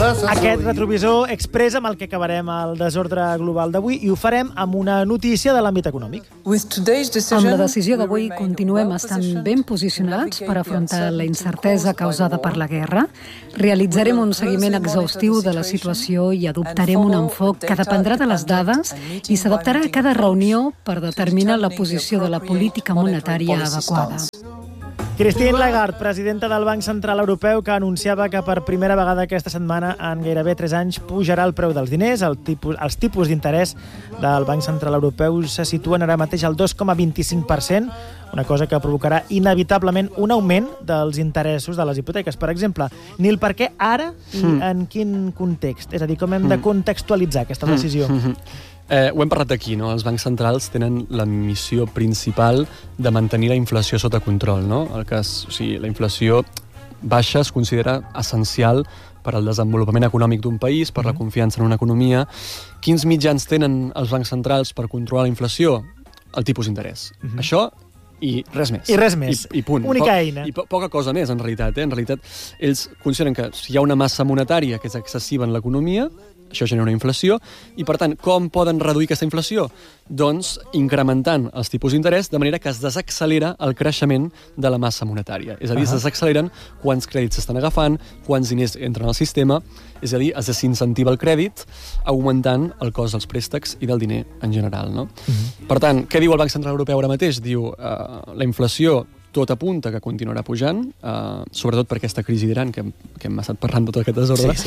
Aquest retrovisor expressa amb el que acabarem el desordre global d'avui i ho farem amb una notícia de l'àmbit econòmic. Amb la decisió d'avui continuem estant ben posicionats per afrontar la incertesa causada per la guerra. Realitzarem un seguiment exhaustiu de la situació i adoptarem un enfoc que dependrà de les dades i s'adaptarà a cada reunió per determinar la posició de la política monetària adequada. Christine Lagarde, presidenta del Banc Central Europeu, que anunciava que per primera vegada aquesta setmana en gairebé 3 anys pujarà el preu dels diners. Els tipus d'interès del Banc Central Europeu se situen ara mateix al 2,25%, una cosa que provocarà inevitablement un augment dels interessos de les hipoteques. Per exemple, Nil, per què ara i en quin context? És a dir, com hem de contextualitzar aquesta decisió? Ho hem parlat aquí, no? Els bancs centrals tenen la missió principal de mantenir la inflació sota control, no? La inflació baixa es considera essencial per al desenvolupament econòmic d'un país, per la confiança en una economia. Quins mitjans tenen els bancs centrals per controlar la inflació? El tipus d'interès. Això i res més. I res més. I punt. Única eina. I poca cosa més, en realitat. En realitat, ells consideren que si hi ha una massa monetària que és excessiva en l'economia, això genera una inflació, i per tant, com poden reduir aquesta inflació? Doncs incrementant els tipus d'interès de manera que es desaccelera el creixement de la massa monetària. És a dir, es desacceleren quants crèdits s'estan agafant, quants diners entren al sistema, és a dir, es desincentiva el crèdit, augmentant el cost dels préstecs i del diner en general, no? Per tant, què diu el Banc Central Europeu ara mateix? Diu, la inflació tot apunta que continuarà pujant, sobretot per aquesta crisi d'Iran, que hem estat parlant de tot aquest desordre.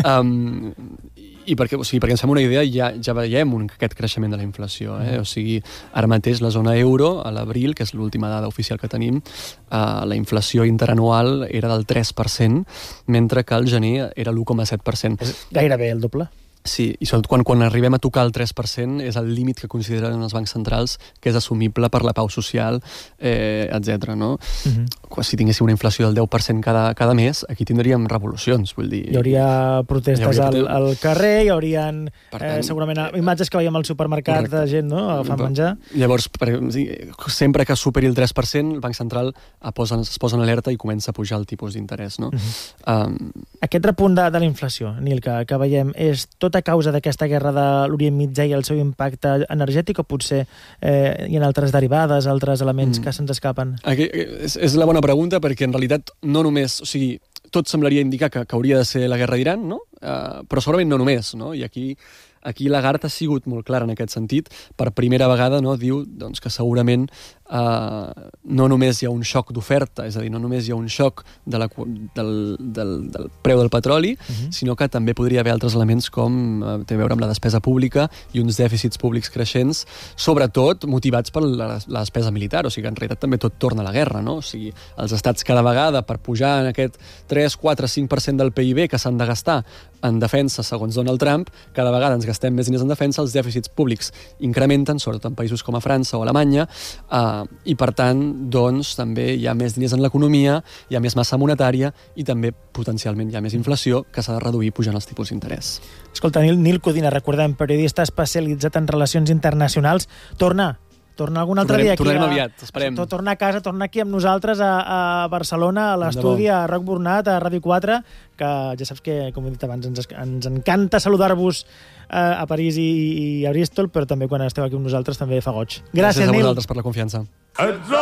Sí. I perquè ens fem una idea, ja veiem aquest creixement de la inflació. O sigui, ara mateix la zona euro, a l'abril, que és l'última dada oficial que tenim, la inflació interanual era del 3%, mentre que al gener era l'1,7%. És gairebé el doble. Sí, i sobretot quan arribem a tocar el 3% és el límit que consideren els bancs centrals que és assumible per la pau social, etc. No? Si tinguéssim una inflació del 10% cada mes, aquí tindríem revolucions, vull dir. Hi hauria protestes al carrer, hi haurien segurament imatges que veiem al supermercat de gent, no?, agafant menjar. Llavors, sempre que superi el 3%, el Banc Central es posa en alerta i comença a pujar el tipus d'interès, no? Aquest repunt de la inflació, Nil, que veiem, és tot a causa d'aquesta guerra de l'Orient Mitjà i el seu impacte energètic, o potser hi ha altres derivades, altres elements que se'ns escapen? És la bona pregunta, perquè en realitat no només... O sigui, tot semblaria indicar que hauria de ser la guerra d'Iran, no? Però segurament no només, no? I aquí Lagarde ha sigut molt clara en aquest sentit. Per primera vegada, no, diu que segurament no només hi ha un xoc d'oferta, és a dir, no només hi ha un xoc del preu del petroli, sinó que també podria haver altres elements com té a veure amb la despesa pública i uns dèficits públics creixents, sobretot motivats per la despesa militar. O sigui que en realitat també tot torna a la guerra, no? O sigui, els estats cada vegada per pujar en aquest 3, 4, 5% del PIB que s'han de gastar en defensa, segons Donald Trump, cada vegada ens gastem més diners en defensa, els dèficits públics incrementen, sobretot en països com a França o Alemanya, i per tant, doncs, també hi ha més diners en l'economia, hi ha més massa monetària i també, potencialment, hi ha més inflació que s'ha de reduir pujant els tipus d'interès. Escolta, Nil Codina, recordem, periodista especialitzat en relacions internacionals, torna algun altre dia aquí. Tornarem aviat, esperem. Torna a casa, torna aquí amb nosaltres a Barcelona, a l'estudi, a Roc Bornat, a Ràdio 4, que ja saps que, com he dit abans, ens encanta saludar-vos a París i a Bristol, però també quan esteu aquí amb nosaltres també fa goig. Gràcies, Nil. A vosaltres per la confiança.